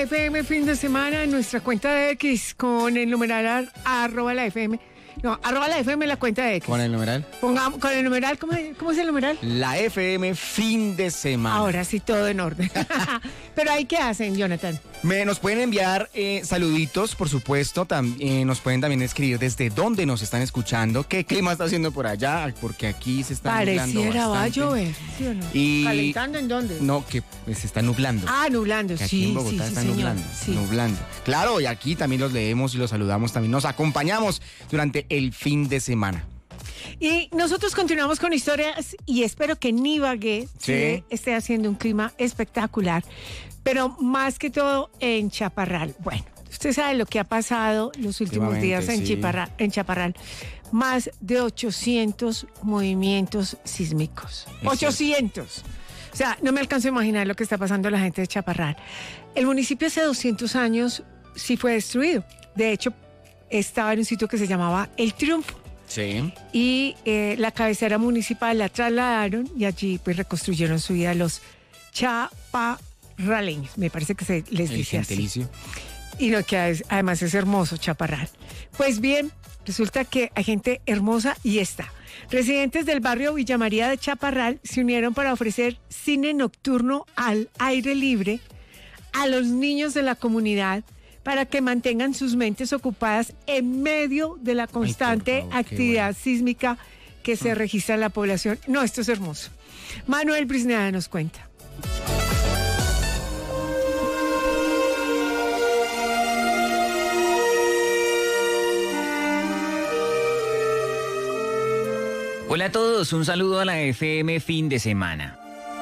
FM fin de semana en nuestra cuenta de X con el numeral @la FM. No, @la FM la cuenta de X. ¿Con el numeral? Pongamos, con el numeral, ¿cómo es el numeral? La FM fin de semana. Ahora sí, todo en orden. Pero ahí, ¿qué hacen, Jonathan? Nos pueden enviar saluditos, por supuesto. Nos pueden también escribir desde dónde nos están escuchando, qué clima está haciendo por allá, porque aquí se está nublando Pareciera va a bastante. llover, ¿sí o no? Y... ¿Calentando en dónde? No, que se está nublando. Ah, nublando, Que aquí sí, en Bogotá está señor, nublando, sí. nublando. Claro, y aquí también los leemos y los saludamos, también nos acompañamos durante el fin de semana. Y nosotros continuamos con historias y espero que en Ibagué Sí. esté haciendo un clima espectacular, pero más que todo en Chaparral. Bueno, usted sabe lo que ha pasado los últimos días en, sí. en Chaparral. Más de 800 movimientos sísmicos. Eso. 800. O sea, no me alcanzo a imaginar lo que está pasando a la gente de Chaparral. El municipio hace 200 años sí fue destruido. De hecho, estaba en un sitio que se llamaba El Triunfo. Sí. Y la cabecera municipal la trasladaron y allí pues reconstruyeron su vida los chaparraleños. Me parece que se les El dice así. gentilicio. Y lo que además es hermoso, Chaparral. Pues bien, resulta que hay gente hermosa y está. Residentes del barrio Villa María de Chaparral se unieron para ofrecer cine nocturno al aire libre a los niños de la comunidad para que mantengan sus mentes ocupadas en medio de la constante favor, qué actividad bueno. sísmica que se registra en la población. No, esto es hermoso. Manuel Brisneda nos cuenta. Hola a todos, un saludo a la FM fin de semana.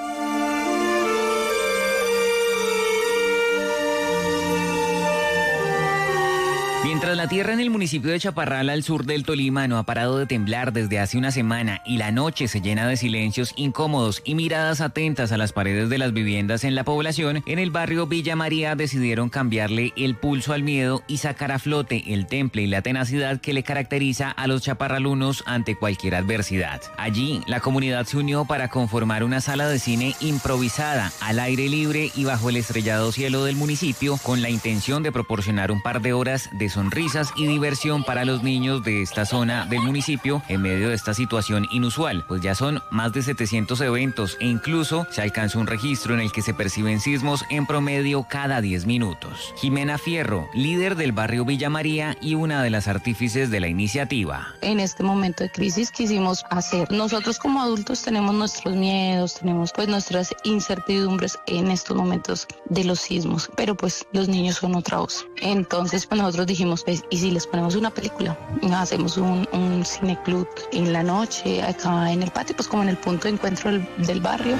Mientras la tierra en el municipio de Chaparral, al sur del Tolima, no ha parado de temblar desde hace una semana y la noche se llena de silencios incómodos y miradas atentas a las paredes de las viviendas en la población, en el barrio Villa María decidieron cambiarle el pulso al miedo y sacar a flote el temple y la tenacidad que le caracteriza a los chaparralunos ante cualquier adversidad. Allí, la comunidad se unió para conformar una sala de cine improvisada, al aire libre y bajo el estrellado cielo del municipio, con la intención de proporcionar un par de horas de sonrisas y diversión para los niños de esta zona del municipio en medio de esta situación inusual, pues ya son más de 700 eventos e incluso se alcanzó un registro en el que se perciben sismos en promedio cada 10 minutos. Jimena Fierro, líder del barrio Villa María y una de las artífices de la iniciativa. En este momento de crisis quisimos hacer, nosotros como adultos tenemos nuestros miedos, tenemos pues nuestras incertidumbres en estos momentos de los sismos, pero pues los niños son otra voz. Entonces pues nosotros dijimos, pues, ¿y si les ponemos una película? Hacemos un cineclub en la noche, acá en el patio, pues como en el punto de encuentro del barrio.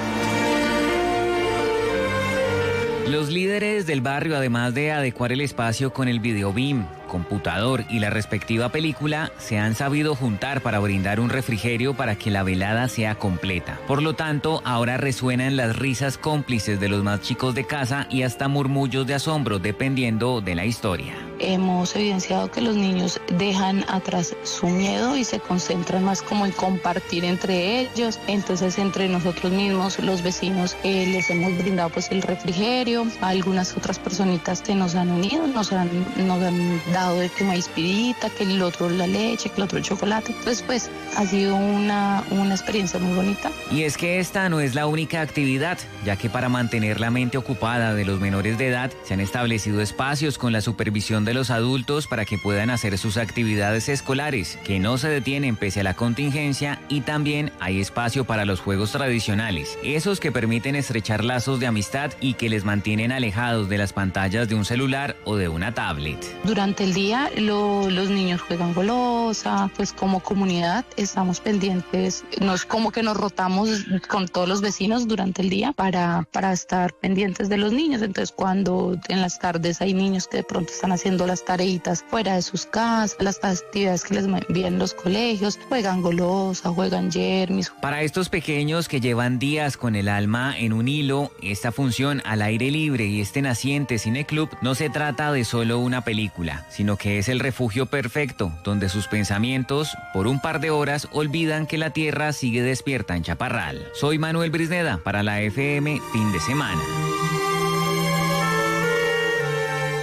Los líderes del barrio, además de adecuar el espacio con el video BIM, computador y la respectiva película, se han sabido juntar para brindar un refrigerio para que la velada sea completa. Por lo tanto, ahora resuenan las risas cómplices de los más chicos de casa y hasta murmullos de asombro dependiendo de la historia. Hemos evidenciado que los niños dejan atrás su miedo y se concentran más como en compartir entre ellos. Entonces, entre nosotros mismos, los vecinos, les hemos brindado pues el refrigerio. Algunas otras personitas que nos han unido, nos han dado de que maíz pirita, que el otro la leche, que el otro el chocolate. Entonces, pues, ha sido una experiencia muy bonita. Y es que esta no es la única actividad, ya que para mantener la mente ocupada de los menores de edad, se han establecido espacios con la supervisión de los adultos para que puedan hacer sus actividades escolares, que no se detienen pese a la contingencia, y también hay espacio para los juegos tradicionales, esos que permiten estrechar lazos de amistad y que les mantienen alejados de las pantallas de un celular o de una tablet. Durante el día los niños juegan golosa, pues como comunidad estamos pendientes, como que nos rotamos con todos los vecinos durante el día para estar pendientes de los niños. Entonces cuando en las tardes hay niños que de pronto están haciendo las tareitas fuera de sus casas, las actividades que les envían los colegios, juegan golosa, juegan yermis. Para estos pequeños que llevan días con el alma en un hilo, esta función al aire libre y este naciente cineclub no se trata de solo una película, sino que es el refugio perfecto donde sus pensamientos, por un par de horas, olvidan que la tierra sigue despierta en Chaparral. Soy Manuel Brisneda para la FM Fin de Semana.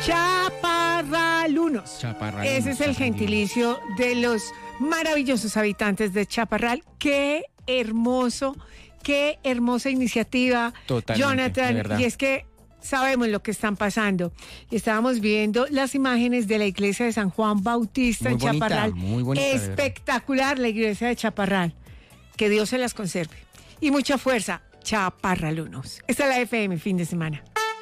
chaparralunos. Ese es el gentilicio de los maravillosos habitantes de Chaparral. Qué hermosa iniciativa, Totalmente, Jonathan. de verdad. Y es que sabemos lo que están pasando. Y estábamos viendo las imágenes de la iglesia de San Juan Bautista Muy en bonita, Chaparral. muy bonita, de verdad. Espectacular la iglesia de Chaparral. Que Dios se las conserve. Y mucha fuerza, chaparralunos. Esta es la FM, fin de semana.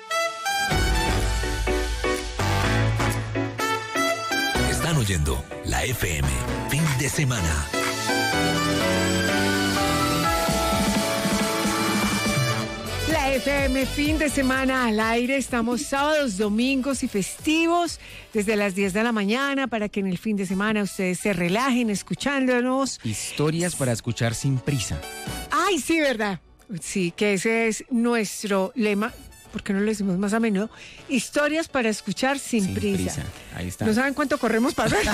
Están oyendo la FM, fin de semana. La FM, fin de semana al aire. Estamos sábados, domingos y festivos desde las 10 de la mañana para que en el fin de semana ustedes se relajen escuchándonos. Historias para escuchar sin prisa. Ay, sí, ¿verdad? Sí, que ese es nuestro lema. ¿Por qué no lo decimos más a menudo? Historias para escuchar sin prisa. Ahí está. No saben cuánto corremos para ver.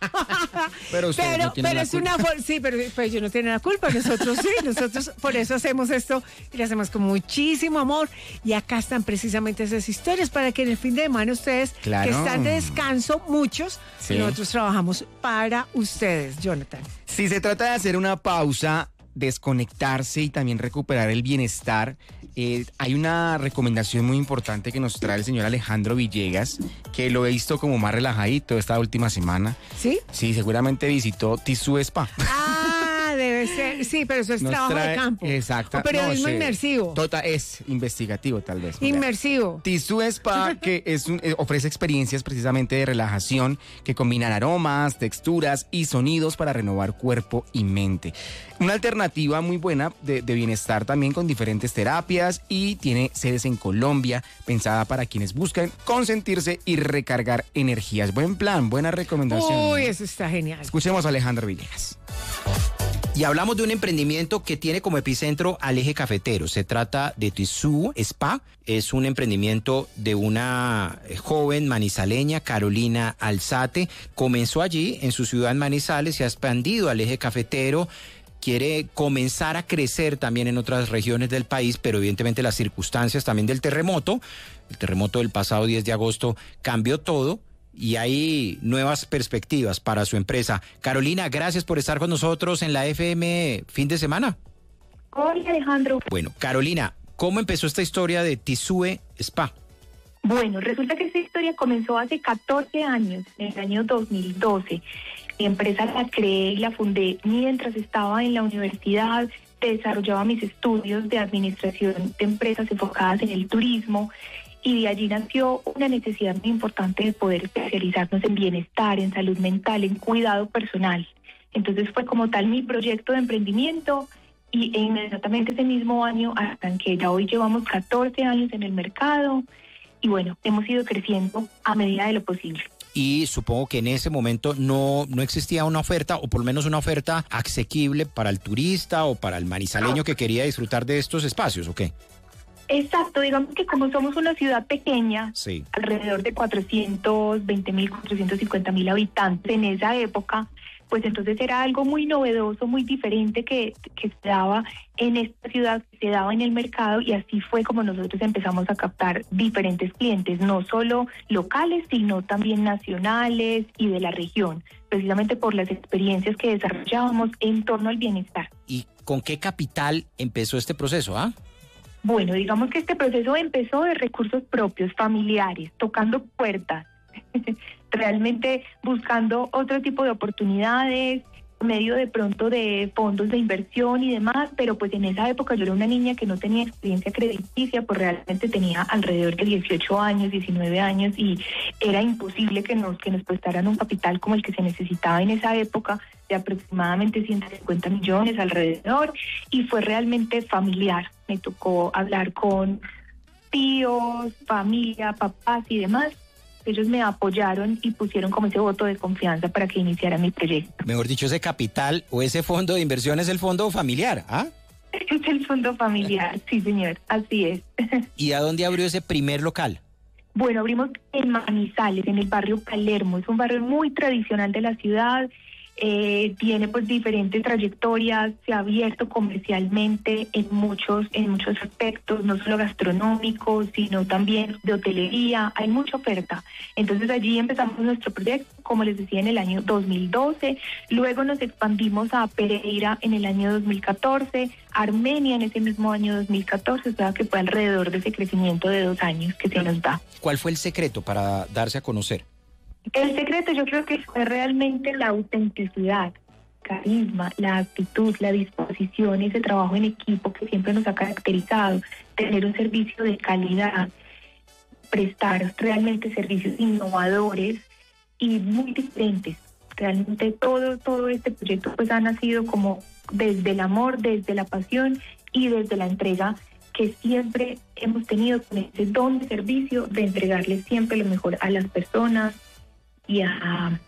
Pero ustedes no tienen la es culpa. sí, pero pues yo no tengo la culpa, nosotros sí, nosotros por eso hacemos esto y lo hacemos con muchísimo amor. Y acá están precisamente esas historias para que en el fin de semana ustedes, Claro. que están de descanso, muchos, Sí. nosotros trabajamos para ustedes, Jonathan. Si se trata de hacer una pausa, desconectarse y también recuperar el bienestar, hay una recomendación muy importante que nos trae el señor Alejandro Villegas, que lo he visto como más relajadito esta última semana. ¿Sí? Sí, seguramente visitó Tissú Spa. Ah, debe ser, sí, pero eso es Nos trabajo de trae- campo. Exacto. O periodismo No sé. inmersivo. Es investigativo, tal vez. Mira. Inmersivo. Tissú Spa, que ofrece experiencias precisamente de relajación que combinan aromas, texturas y sonidos para renovar cuerpo y mente. Una alternativa muy buena de bienestar también con diferentes terapias y tiene sedes en Colombia, pensada para quienes buscan consentirse y recargar energías. Buen plan, buena recomendación. Uy, eso está genial. Escuchemos a Alejandro Villegas. Y hablamos de un emprendimiento que tiene como epicentro al eje cafetero. Se trata de Tissú Spa. Es un emprendimiento de una joven manizaleña, Carolina Alzate. Comenzó allí, en su ciudad Manizales, se ha expandido al eje cafetero. Quiere comenzar a crecer también en otras regiones del país, pero evidentemente las circunstancias también del terremoto. El terremoto del pasado 10 de agosto cambió todo. Y hay nuevas perspectivas para su empresa. Carolina, gracias por estar con nosotros en la FM fin de semana. Hola, Alejandro. Bueno, Carolina, ¿cómo empezó esta historia de Tissú Spa? Bueno, resulta que esta historia comenzó hace 14 años, en el año 2012. Mi empresa la creé y la fundé mientras estaba en la universidad, desarrollaba mis estudios de administración de empresas enfocadas en el turismo. Y de allí nació una necesidad muy importante de poder especializarnos en bienestar, en salud mental, en cuidado personal. Entonces fue como tal mi proyecto de emprendimiento y inmediatamente ese mismo año arranqué. Ya hoy llevamos 14 años en el mercado y bueno, hemos ido creciendo a medida de lo posible. Y supongo que en ese momento no existía una oferta, o por lo menos una oferta asequible para el turista o para el manizaleño que quería disfrutar de estos espacios, ¿o qué? Exacto, digamos que como somos una ciudad pequeña, Sí. alrededor de 420.000, 450.000 habitantes en esa época, pues entonces era algo muy novedoso, muy diferente que se daba en esta ciudad, que se daba en el mercado, y así fue como nosotros empezamos a captar diferentes clientes, no solo locales, sino también nacionales y de la región, precisamente por las experiencias que desarrollábamos en torno al bienestar. ¿Y con qué capital empezó este proceso, ah? Bueno, digamos que este proceso empezó de recursos propios, familiares, tocando puertas, realmente buscando otro tipo de oportunidades, medio de pronto de fondos de inversión y demás, pero pues en esa época yo era una niña que no tenía experiencia crediticia, pues realmente tenía alrededor de 18 años, 19 años y era imposible que nos prestaran un capital como el que se necesitaba en esa época, de aproximadamente 150 millones alrededor, y fue realmente familiar. Me tocó hablar con tíos, familia, papás y demás. Ellos me apoyaron y pusieron como ese voto de confianza para que iniciara mi proyecto. Mejor dicho, ese capital o ese fondo de inversión es el fondo familiar, ¿ah? Es el fondo familiar, sí señor, así es. ¿Y a dónde abrió ese primer local? Bueno, abrimos en Manizales, en el barrio Palermo. Es un barrio muy tradicional de la ciudad. tiene pues diferentes trayectorias, se ha abierto comercialmente en muchos aspectos, no solo gastronómicos, sino también de hotelería, hay mucha oferta. Entonces allí empezamos nuestro proyecto, como les decía, en el año 2012, luego nos expandimos a Pereira en el año 2014, Armenia en ese mismo año 2014, o sea que fue alrededor de ese crecimiento de 2 años que se nos da. ¿Cuál fue el secreto para darse a conocer? El secreto yo creo que fue realmente la autenticidad, carisma, la actitud, la disposición, ese trabajo en equipo que siempre nos ha caracterizado, tener un servicio de calidad, prestar realmente servicios innovadores y muy diferentes. Realmente todo este proyecto pues ha nacido como desde el amor, desde la pasión y desde la entrega que siempre hemos tenido con ese don de servicio de entregarles siempre lo mejor a las personas y a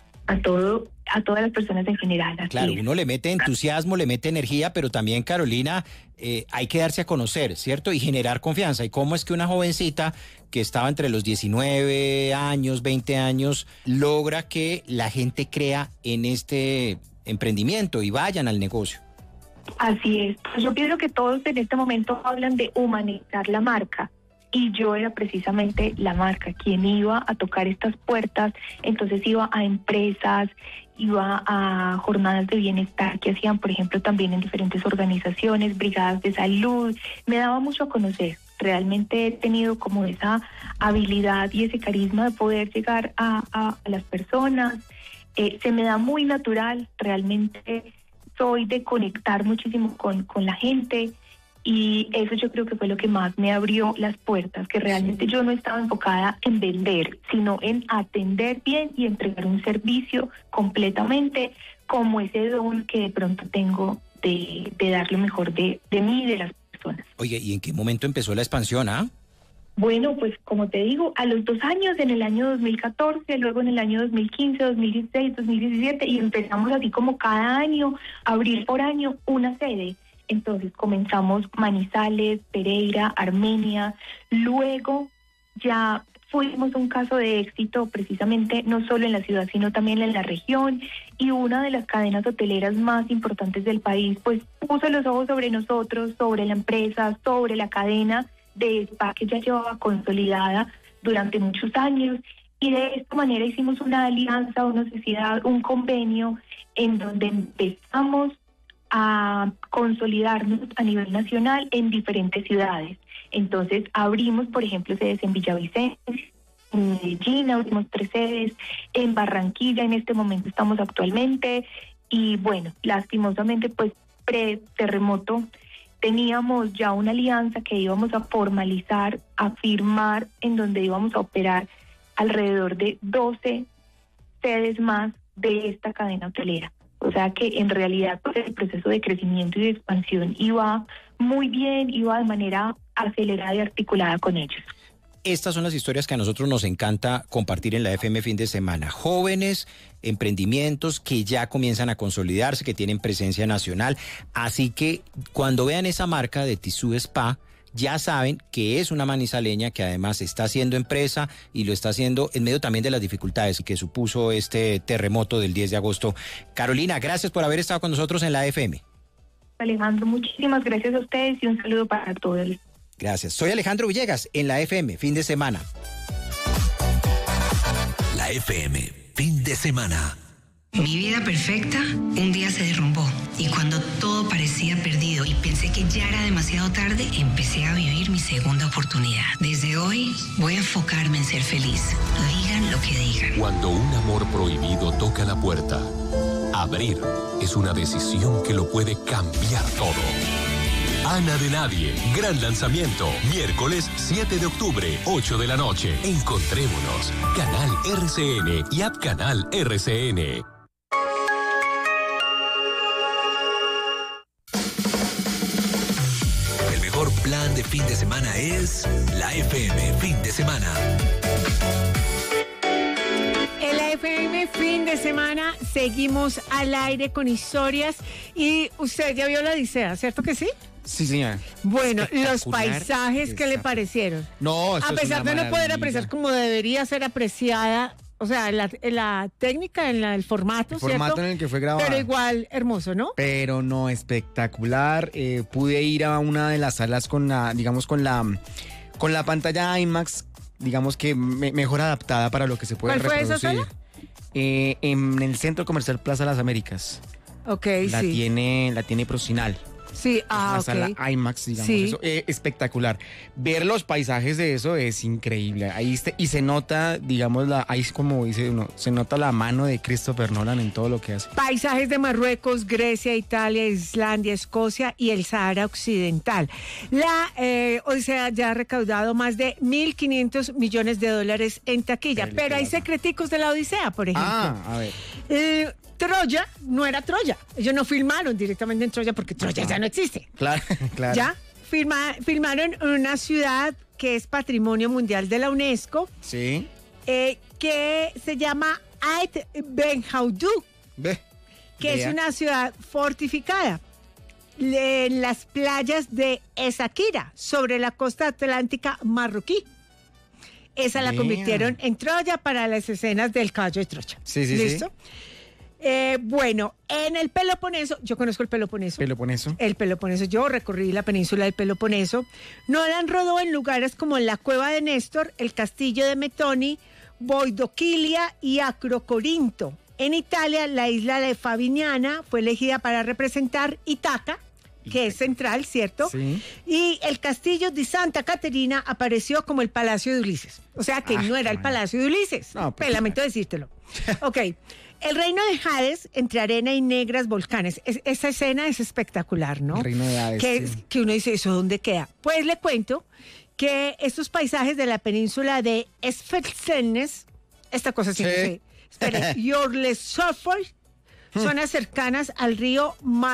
todas las personas en general. Claro, uno le mete entusiasmo, le mete energía, pero también, Carolina, hay que darse a conocer, ¿cierto? Y generar confianza. ¿Y cómo es que una jovencita que estaba entre los 19 años, 20 años, logra que la gente crea en este emprendimiento y vayan al negocio? Así es. Pues yo pienso que todos en este momento hablan de humanizar la marca. Y yo era precisamente la marca quien iba a tocar estas puertas, entonces iba a empresas, iba a jornadas de bienestar que hacían, por ejemplo, también en diferentes organizaciones, brigadas de salud, me daba mucho a conocer. Realmente he tenido como esa habilidad y ese carisma de poder llegar a las personas, se me da muy natural, realmente soy de conectar muchísimo con la gente. Y eso yo creo que fue lo que más me abrió las puertas, que realmente yo no estaba enfocada en vender, sino en atender bien y entregar un servicio completamente como ese don que de pronto tengo de dar lo mejor de mí y de las personas. Oye, ¿y en qué momento empezó la expansión, Bueno, pues como te digo, a los 2 años, en el año 2014, luego en el año 2015, 2016, 2017, y empezamos así como cada año, abrir por año una sede. Entonces comenzamos Manizales, Pereira, Armenia, luego ya fuimos un caso de éxito precisamente no solo en la ciudad sino también en la región, y una de las cadenas hoteleras más importantes del país pues puso los ojos sobre nosotros, sobre la empresa, sobre la cadena de spa que ya llevaba consolidada durante muchos años, y de esta manera hicimos una alianza, una sociedad, un convenio en donde empezamos a consolidarnos a nivel nacional en diferentes ciudades. Entonces abrimos, por ejemplo, sedes en Villavicencio, en Medellín, abrimos 3 sedes, en Barranquilla en este momento estamos actualmente, y bueno, lastimosamente pues pre-terremoto teníamos ya una alianza que íbamos a formalizar, a firmar, en donde íbamos a operar alrededor de 12 sedes más de esta cadena hotelera. O sea que en realidad pues, el proceso de crecimiento y de expansión iba muy bien, iba de manera acelerada y articulada con ellos. Estas son las historias que a nosotros nos encanta compartir en la FM Fin de Semana. Jóvenes, emprendimientos que ya comienzan a consolidarse, que tienen presencia nacional. Así que cuando vean esa marca de Tissú Spa, ya saben que es una manizaleña que además está haciendo empresa y lo está haciendo en medio también de las dificultades que supuso este terremoto del 10 de agosto. Carolina, gracias por haber estado con nosotros en la FM. Alejandro, muchísimas gracias a ustedes y un saludo para todos. Gracias. Soy Alejandro Villegas en la FM Fin de Semana. La FM Fin de Semana. Mi vida perfecta un día se derrumbó, y cuando todo parecía perdido y pensé que ya era demasiado tarde, empecé a vivir mi segunda oportunidad. Desde hoy voy a enfocarme en ser feliz, digan lo que digan. Cuando un amor prohibido toca la puerta, abrir es una decisión que lo puede cambiar todo. Ana de Nadie, gran lanzamiento, miércoles 7 de octubre, 8 de la noche. Encontrémonos, Canal RCN y App Canal RCN. El mejor plan de fin de semana es la FM Fin de Semana. En la FM Fin de Semana seguimos al aire con historias, y usted ya vio la Odisea, ¿cierto que sí? Sí, señora. Bueno, los paisajes, ¿qué le parecieron? No, a pesar de no poder apreciar como debería ser apreciada O sea, la técnica, el formato, El formato ¿cierto? en el que fue grabado. Pero igual hermoso, ¿no? Pero no, espectacular. Pude ir a una de las salas con la pantalla IMAX, digamos que mejor adaptada para lo que se puede ¿Cuál fue esa reproducir. sala? En el Centro Comercial Plaza Las Américas. Ok, La sí. tiene Procinal. Sí, Una ok. sala IMAX, digamos. Sí. Eso, espectacular. Ver los paisajes de eso es increíble. Y se nota, digamos, ahí es como dice uno, se nota la mano de Christopher Nolan en todo lo que hace. Paisajes de Marruecos, Grecia, Italia, Islandia, Escocia y el Sahara Occidental. La Odisea ya ha recaudado más de 1.500 millones de dólares en taquilla. Pero hay secreticos de la Odisea, por ejemplo. A ver. Troya no era Troya. Ellos no filmaron directamente en Troya porque Troya ya no existe. Claro, claro. Ya filmaron en una ciudad que es Patrimonio Mundial de la UNESCO, Sí. que se llama Ait Ben Haudou, Ve. que es Vea. una ciudad fortificada en las playas de Essaquira, sobre la costa atlántica marroquí. Esa la Vea. convirtieron en Troya para las escenas del caballo de Troya. Sí, sí, ¿Listo? Bueno, en el Peloponeso, yo conozco el Peloponeso. Peloponeso. El Peloponeso, yo recorrí la península del Peloponeso. Nolan rodó en lugares como la Cueva de Néstor, el Castillo de Metoni, Boidoquilia y Acrocorinto. En Italia, la isla de Favignana fue elegida para representar Ítaca, que es central, ¿cierto? Sí. Y el castillo de Santa Caterina apareció como el Palacio de Ulises. O sea que no era el Palacio de Ulises. No, pues, lamento decírtelo. Ok. El reino de Hades, entre arena y negras volcanes. Esa escena es espectacular, ¿no? El reino de Hades, sí. Que uno dice, ¿eso dónde queda? Pues le cuento que estos paisajes de la península de Esfelsenes, esta cosa sí, no sé. Espere, Yorlesofor, zonas cercanas al río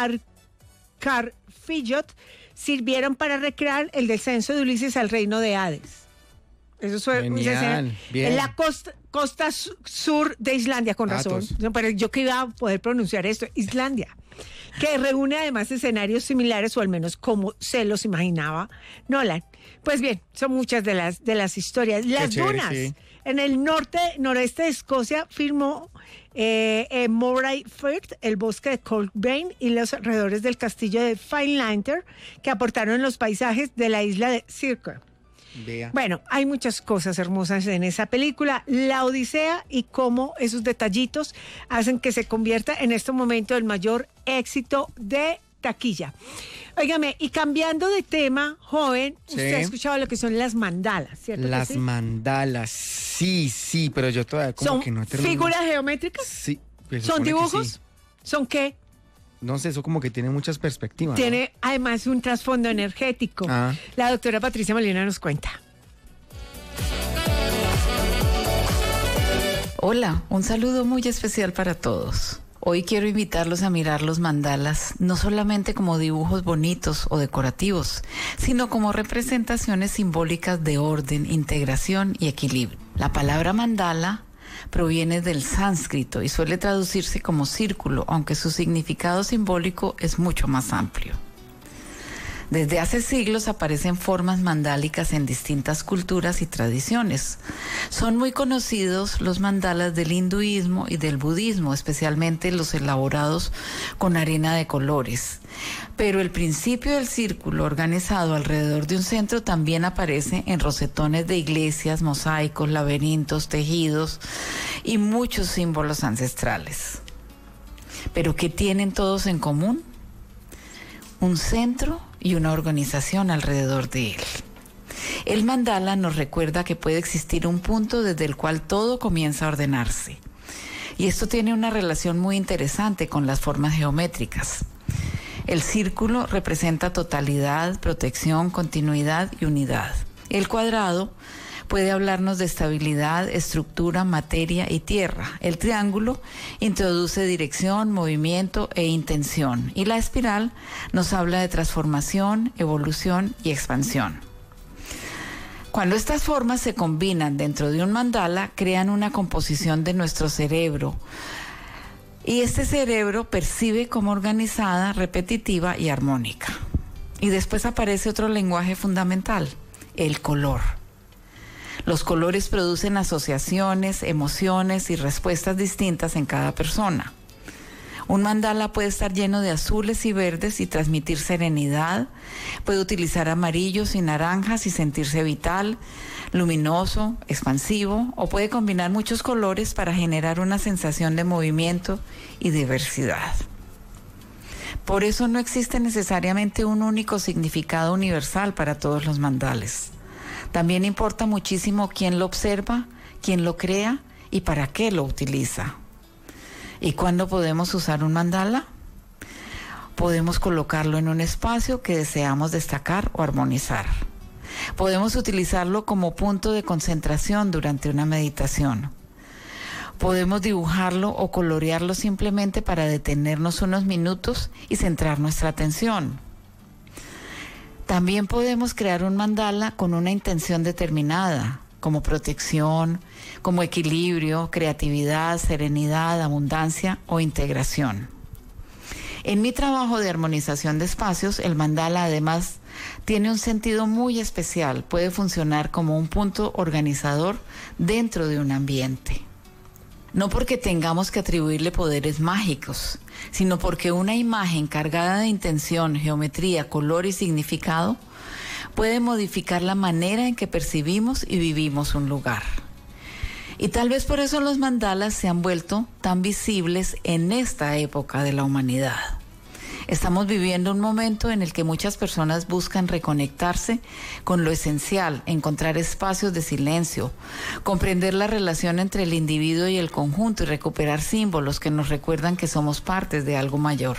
Markarfillot, sirvieron para recrear el descenso de Ulises al reino de Hades. Eso fue Genial, bien. en la costa sur de Islandia, con razón. Datos. No, pero yo que iba a poder pronunciar esto, Islandia, que reúne además escenarios similares, o al menos como se los imaginaba Nolan. Pues bien, son muchas de las historias. Las chévere, dunas. sí. En el noreste de Escocia filmó Moray Firth, el bosque de Colbane y los alrededores del castillo de Finlander, que aportaron los paisajes de la isla de Cirque. Vea. Bueno, hay muchas cosas hermosas en esa película, La Odisea, y cómo esos detallitos hacen que se convierta en este momento el mayor éxito de taquilla. Óigame, y cambiando de tema, joven, Sí. usted ha escuchado lo que son las mandalas, ¿cierto? que Las sí? mandalas, sí, pero yo todavía como ¿Son que no termino. figuras geométricas? Sí. pues, ¿Son supone que dibujos? sí. ¿Son qué? No sé, eso como que tiene muchas perspectivas. ¿no? Tiene además un trasfondo energético. Ah. La doctora Patricia Molina nos cuenta. Hola, un saludo muy especial para todos. Hoy quiero invitarlos a mirar los mandalas, no solamente como dibujos bonitos o decorativos, sino como representaciones simbólicas de orden, integración y equilibrio. La palabra mandala proviene del sánscrito y suele traducirse como círculo, aunque su significado simbólico es mucho más amplio. Desde hace siglos aparecen formas mandálicas en distintas culturas y tradiciones. Son muy conocidos los mandalas del hinduismo y del budismo, especialmente los elaborados con arena de colores. Pero el principio del círculo organizado alrededor de un centro también aparece en rosetones de iglesias, mosaicos, laberintos, tejidos y muchos símbolos ancestrales. ¿Pero qué tienen todos en común? Un centro y una organización alrededor de él. El mandala nos recuerda que puede existir un punto desde el cual todo comienza a ordenarse. Y esto tiene una relación muy interesante con las formas geométricas. El círculo representa totalidad, protección, continuidad y unidad. El cuadrado puede hablarnos de estabilidad, estructura, materia y tierra. El triángulo introduce dirección, movimiento e intención. Y la espiral nos habla de transformación, evolución y expansión. Cuando estas formas se combinan dentro de un mandala, crean una composición de nuestro cerebro. Y este cerebro percibe como organizada, repetitiva y armónica. Y después aparece otro lenguaje fundamental, el color. Los colores producen asociaciones, emociones y respuestas distintas en cada persona. Un mandala puede estar lleno de azules y verdes y transmitir serenidad. Puede utilizar amarillos y naranjas y sentirse vital, luminoso, expansivo, o puede combinar muchos colores para generar una sensación de movimiento y diversidad. Por eso no existe necesariamente un único significado universal para todos los mandales. También importa muchísimo quién lo observa, quién lo crea y para qué lo utiliza. ¿Y cuándo podemos usar un mandala? Podemos colocarlo en un espacio que deseamos destacar o armonizar. Podemos utilizarlo como punto de concentración durante una meditación. Podemos dibujarlo o colorearlo simplemente para detenernos unos minutos y centrar nuestra atención. También podemos crear un mandala con una intención determinada, como protección, como equilibrio, creatividad, serenidad, abundancia o integración. En mi trabajo de armonización de espacios, el mandala además tiene un sentido muy especial. Puede funcionar como un punto organizador dentro de un ambiente. No porque tengamos que atribuirle poderes mágicos, sino porque una imagen cargada de intención, geometría, color y significado puede modificar la manera en que percibimos y vivimos un lugar. Y tal vez por eso los mandalas se han vuelto tan visibles en esta época de la humanidad. Estamos viviendo un momento en el que muchas personas buscan reconectarse con lo esencial, encontrar espacios de silencio, comprender la relación entre el individuo y el conjunto y recuperar símbolos que nos recuerdan que somos partes de algo mayor.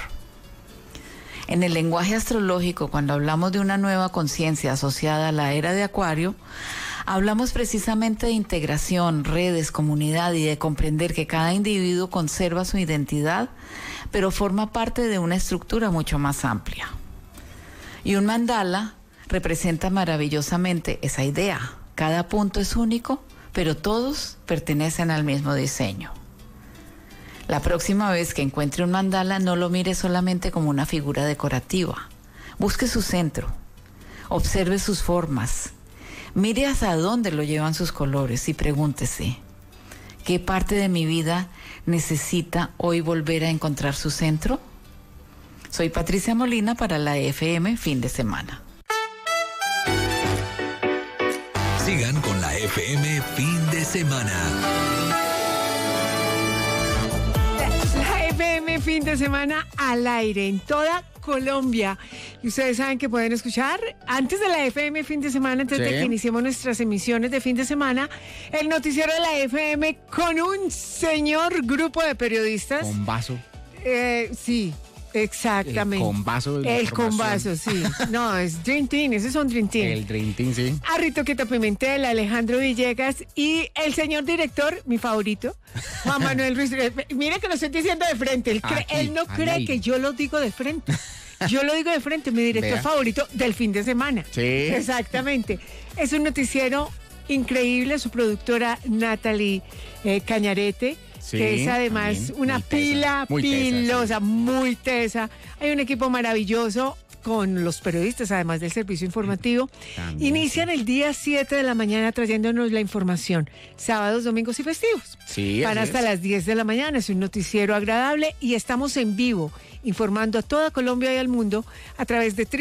En el lenguaje astrológico, cuando hablamos de una nueva conciencia asociada a la era de Acuario, hablamos precisamente de integración, redes, comunidad y de comprender que cada individuo conserva su identidad, pero forma parte de una estructura mucho más amplia. Y un mandala representa maravillosamente esa idea. Cada punto es único, pero todos pertenecen al mismo diseño. La próxima vez que encuentre un mandala, no lo mire solamente como una figura decorativa. Busque su centro, observe sus formas, mire hacia dónde lo llevan sus colores y pregúntese, ¿qué parte de mi vida necesita hoy volver a encontrar su centro? Soy Patricia Molina para la FM Fin de Semana. Sigan con la FM Fin de Semana. La FM Fin de Semana al aire en toda Colombia. Y ustedes saben que pueden escuchar antes de la FM Fin de Semana, antes de que iniciemos nuestras emisiones de fin de semana, el noticiero de la FM con un señor grupo de periodistas. Con vaso. Sí. Exactamente. El convaso, sí. No, es Dream Team, ese es un Dream Team. El Dream Team, sí. Arrito Queta Pimentel, Alejandro Villegas y el señor director, mi favorito, Juan Manuel Ruiz. Mire que lo estoy diciendo de frente. Él no cree que yo lo digo de frente. Yo lo digo de frente, mi director favorito del fin de semana. Sí. Exactamente. Es un noticiero increíble, su productora Natalie Cañarete. Sí, que es además una pila pilosa, muy tesa. Hay un equipo maravilloso con los periodistas, además del servicio informativo. También, inician el día 7 de la mañana trayéndonos la información. Sábados, domingos y festivos. Sí, para hasta las 10 de la mañana. Es un noticiero agradable y estamos en vivo informando a toda Colombia y al mundo a través de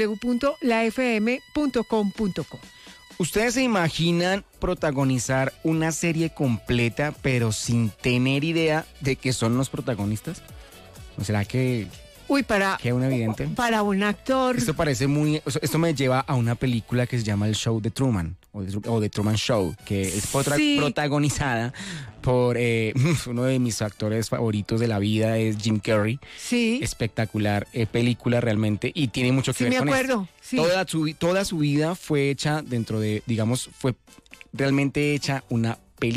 www.lafm.com.co. ¿Ustedes se imaginan protagonizar una serie completa pero sin tener idea de que son los protagonistas? ¿No será que queda un evidente? Para un actor. Esto parece muy... Esto me lleva a una película que se llama El Show de Truman o The Truman Show, que es protagonizada por uno de mis actores favoritos de la vida, es Jim Carrey. Sí. Espectacular película realmente y tiene mucho que ver con esto. Sí. Toda su vida fue hecha dentro de, digamos, fue realmente hecha una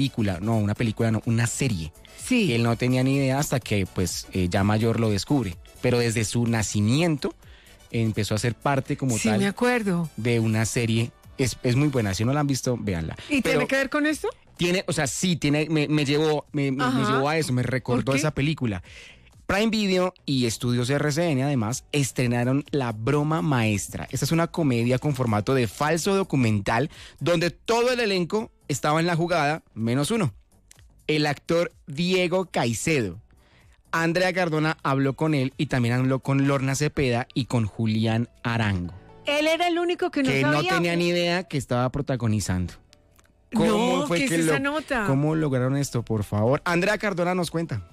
serie. Sí. Que él no tenía ni idea hasta que pues ya mayor lo descubre. Pero desde su nacimiento empezó a ser parte como tal. Sí, me acuerdo. De una serie. Es muy buena. Si no la han visto, véanla. ¿Y tiene que ver con esto? Me llevó a eso, me recordó esa película. Prime Video y Estudios RCN, además, estrenaron La Broma Maestra. Esta es una comedia con formato de falso documental donde todo el elenco estaba en la jugada, menos uno. El actor Diego Caicedo. Andrea Cardona habló con él y también habló con Lorna Cepeda y con Julián Arango. Él era el único que no sabía. Que no tenía ni idea que estaba protagonizando. No, ¿qué es esa nota? ¿Cómo lograron esto, por favor? Andrea Cardona nos cuenta.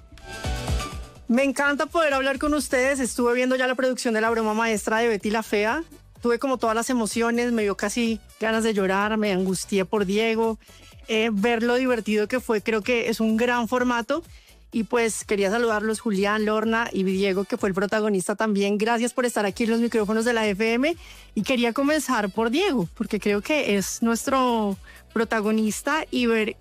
Me encanta poder hablar con ustedes. Estuve viendo ya la producción de La Broma Maestra de Betty la Fea. Tuve como todas las emociones, me dio casi ganas de llorar, me angustié por Diego. Ver lo divertido que fue, creo que es un gran formato. Y pues quería saludarlos, Julián, Lorna y Diego, que fue el protagonista también. Gracias por estar aquí en los micrófonos de la FM. Y quería comenzar por Diego, porque creo que es nuestro protagonista, y ver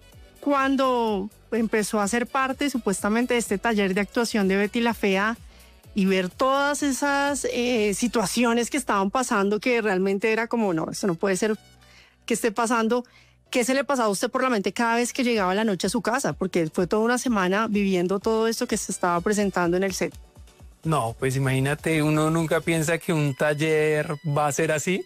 cuando empezó a ser parte supuestamente de este taller de actuación de Betty la Fea, y ver todas esas situaciones que estaban pasando, que realmente era como, no, esto no puede ser que esté pasando. ¿Qué se le pasaba a usted por la mente cada vez que llegaba la noche a su casa? Porque fue toda una semana viviendo todo esto que se estaba presentando en el set. No, pues imagínate, uno nunca piensa que un taller va a ser así,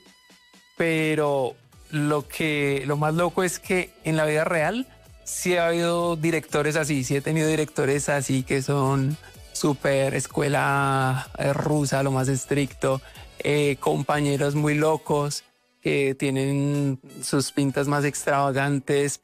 pero lo más loco es que en la vida real sí ha habido directores así, sí he tenido directores así que son súper escuela rusa, lo más estricto, compañeros muy locos que tienen sus pintas más extravagantes,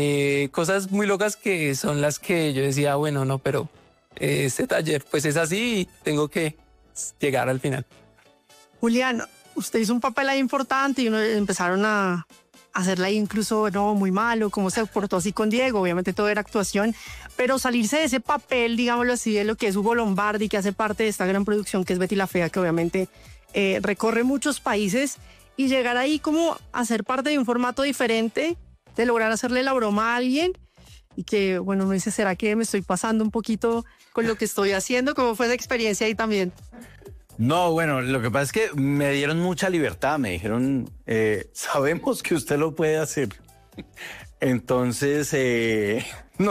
cosas muy locas que son las que yo decía, bueno, no, pero este taller pues es así y tengo que llegar al final. Julián, usted hizo un papel ahí importante y empezaron a hacerla ahí incluso no, muy malo, cómo se portó así con Diego, obviamente todo era actuación, pero salirse de ese papel, digámoslo así, de lo que es Hugo Lombardi, que hace parte de esta gran producción que es Betty la Fea, que obviamente recorre muchos países, y llegar ahí como a ser parte de un formato diferente, de lograr hacerle la broma a alguien, y que, bueno, uno dice, ¿será que me estoy pasando un poquito con lo que estoy haciendo? ¿Cómo fue esa experiencia ahí también? No, bueno, lo que pasa es que me dieron mucha libertad, me dijeron, sabemos que usted lo puede hacer. Entonces, no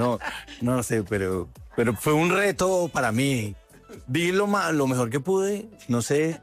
sé, pero fue un reto para mí. Di lo mejor que pude, no sé.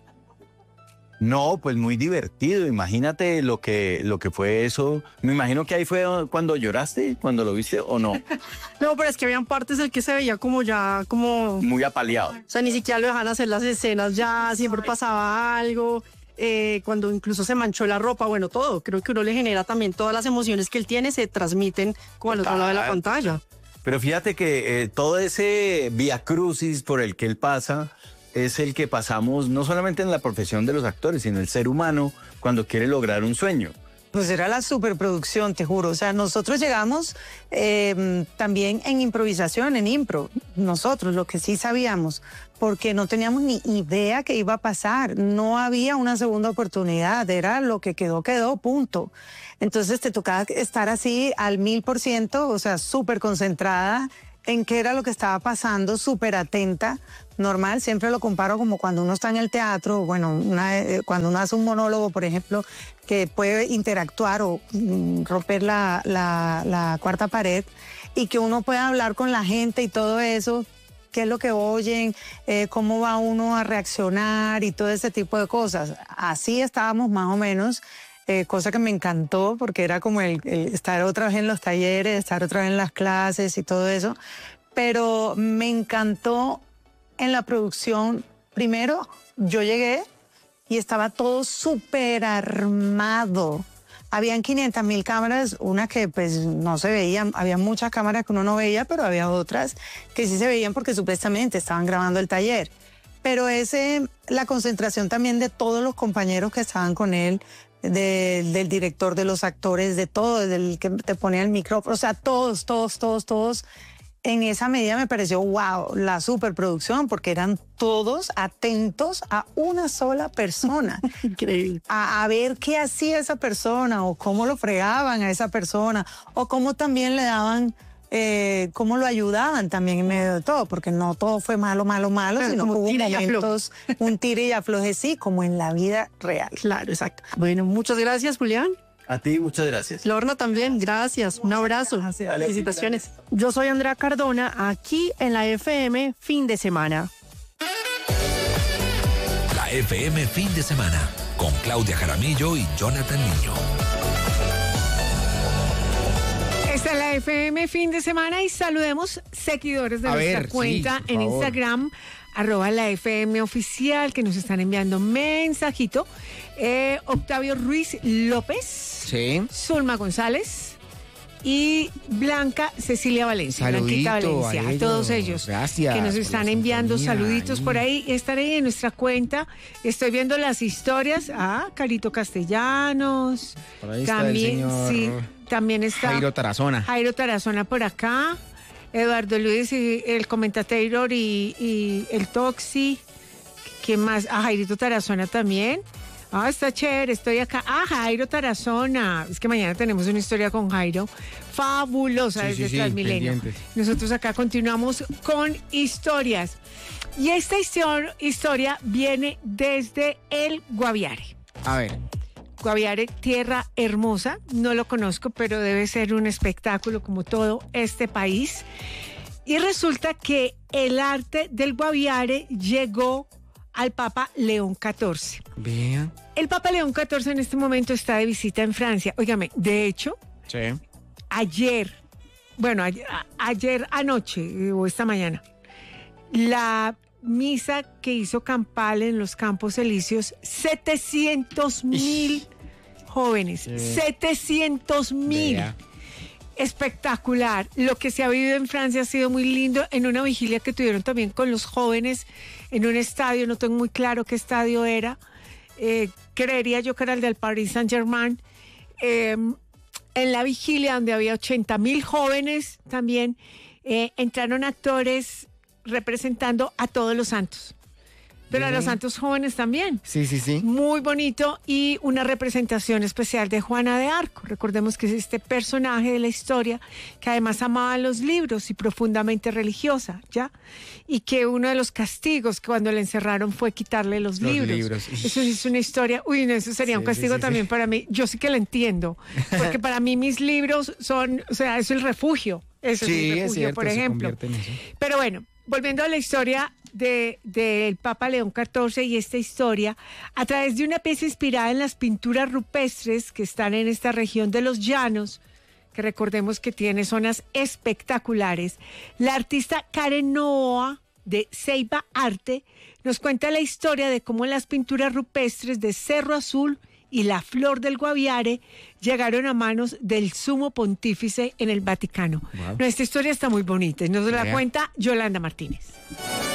No, pues muy divertido. Imagínate lo que fue eso. Me imagino que ahí fue cuando lloraste, cuando lo viste, ¿o no? No, pero es que habían partes en que se veía como ya, como... Muy apaleado. O sea, ni siquiera lo dejan hacer las escenas ya, siempre pasaba algo. Cuando incluso se manchó la ropa, bueno, todo. Creo que uno le genera también todas las emociones que él tiene, se transmiten como al otro lado de la pantalla. Pero fíjate que todo ese viacrucis por el que él pasa es el que pasamos no solamente en la profesión de los actores, sino el ser humano cuando quiere lograr un sueño. Pues era la superproducción, te juro. O sea, nosotros llegamos también en improvisación, en impro. Nosotros, lo que sí sabíamos, porque no teníamos ni idea que iba a pasar. No había una segunda oportunidad. Era lo que quedó, punto. Entonces te tocaba estar así al 1000%, o sea, súper concentrada en qué era lo que estaba pasando, súper atenta. Normal, siempre lo comparo como cuando uno está en el teatro, bueno, cuando uno hace un monólogo, por ejemplo, que puede interactuar o romper la cuarta pared, y que uno pueda hablar con la gente y todo eso, qué es lo que oyen, cómo va uno a reaccionar y todo ese tipo de cosas. Así estábamos más o menos, cosa que me encantó porque era como el estar otra vez en los talleres, estar otra vez en las clases y todo eso, pero me encantó en la producción. Primero, yo llegué y estaba todo súper armado. Habían 500,000 cámaras, unas que pues no se veían, había muchas cámaras que uno no veía, pero había otras que sí se veían porque supuestamente estaban grabando el taller. Pero la concentración también de todos los compañeros que estaban con él, del director, de los actores, de todo, del que te ponía el micrófono, o sea, todos. En esa medida me pareció, wow, la superproducción, porque eran todos atentos a una sola persona. Increíble. A ver qué hacía esa persona, o cómo lo fregaban a esa persona, o cómo también le daban, cómo lo ayudaban también en medio de todo, porque no todo fue malo, sino que hubo momentos, un tire y afloje, sí, como en la vida real. Claro, exacto. Bueno, muchas gracias, Julián. A ti, muchas gracias. Lorna también, gracias. Un abrazo. Felicitaciones. Yo soy Andrea Cardona, aquí en la FM Fin de Semana. La FM Fin de Semana, con Claudia Jaramillo y Jonathan Niño. Esta es la FM Fin de Semana y saludemos seguidores de nuestra cuenta en Instagram, @la FM Oficial, que nos están enviando mensajito. Octavio Ruiz López, Zulma González y Blanca Cecilia Valencia. Saludito Blanquita Valencia, a todos ellos. Gracias. Que nos están enviando saluditos ahí. por ahí. Estaré en nuestra cuenta. Estoy viendo las historias. Carito Castellanos. Por ahí está también, el señor sí, también está Jairo Tarazona. Jairo Tarazona por acá. Eduardo Luis, el comentator y el Toxi. ¿Quién más? Jairito Tarazona también. Está chévere, estoy acá. Jairo Tarazona. Es que mañana tenemos una historia con Jairo. Fabulosa desde Transmilenio. Nosotros acá continuamos con historias. Y esta historia viene desde el Guaviare. A ver. Guaviare, tierra hermosa. No lo conozco, pero debe ser un espectáculo como todo este país. Y resulta que el arte del Guaviare llegó al Papa León XIV. Vean. El Papa León XIV en este momento está de visita en Francia. Óigame, de hecho, ayer anoche o esta mañana, la misa que hizo campal en los Campos Elíseos, 700,000 jóvenes, 700,000. Espectacular. Lo que se ha vivido en Francia ha sido muy lindo, en una vigilia que tuvieron también con los jóvenes en un estadio, no tengo muy claro qué estadio era, creería yo que era el del Paris Saint-Germain, en la vigilia donde había 80,000 jóvenes también, entraron actores representando a todos los santos. Pero a los santos jóvenes también. Sí. Muy bonito, y una representación especial de Juana de Arco. Recordemos que es este personaje de la historia que además amaba los libros y profundamente religiosa, ¿ya? Y que uno de los castigos que cuando le encerraron fue quitarle los libros. Eso es una historia. Eso sería un castigo también para mí. Yo sí que lo entiendo, porque para mí mis libros son, es el refugio. Eso es el refugio, es cierto, por ejemplo. Pero bueno, volviendo a la historia del Papa León XIV y esta historia, a través de una pieza inspirada en las pinturas rupestres que están en esta región de los Llanos, que recordemos que tiene zonas espectaculares, la artista Karen Novoa de Ceiba Arte nos cuenta la historia de cómo las pinturas rupestres de Cerro Azul y la Flor del Guaviare llegaron a manos del Sumo Pontífice en el Vaticano. Wow. Esta historia está muy bonita y nos la cuenta Yolanda Martínez.